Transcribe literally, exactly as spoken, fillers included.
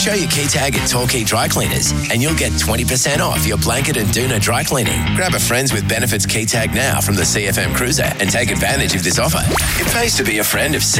Show your key tag at Torquay Dry Cleaners and you'll get twenty percent off your blanket and doona dry cleaning. Grab a Friends with Benefits key tag now from the C F M Cruiser and take advantage of this offer. It pays to be a friend of C